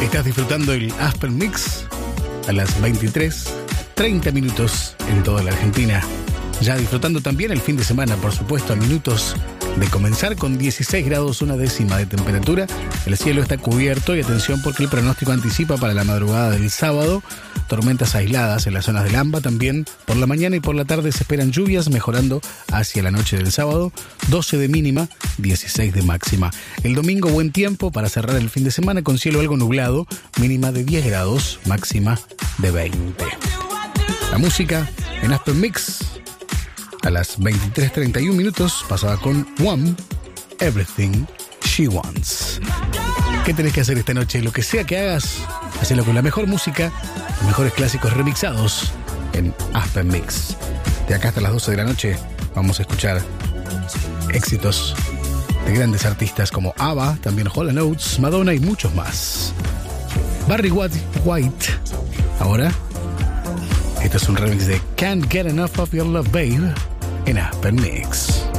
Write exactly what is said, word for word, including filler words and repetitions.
Estás disfrutando el Aspen Mix a las veintitrés treinta minutos en toda la Argentina. Ya disfrutando también el fin de semana, por supuesto, a minutos de comenzar con dieciséis grados una décima de temperatura. El cielo está cubierto y atención porque el pronóstico anticipa para la madrugada del sábado tormentas aisladas en las zonas del AMBA. También por la mañana y por la tarde se esperan lluvias, mejorando hacia la noche del sábado. doce de mínima, dieciséis de máxima. El domingo buen tiempo para cerrar el fin de semana con cielo algo nublado, mínima de diez grados, máxima de veinte. La música en Aspen Mix a las veintitrés treinta y uno minutos pasaba con One, Everything She Wants. ¿Qué tenés que hacer esta noche? Lo que sea que hagas, hacelo con la mejor música, los mejores clásicos remixados en Aspen Mix. De acá hasta las doce de la noche vamos a escuchar éxitos de grandes artistas como ABBA, también Hall and Oates, Madonna y muchos más. Barry White. Ahora, esto es un remix de Can't Get Enough of Your Love, Babe, en Aspen Mix.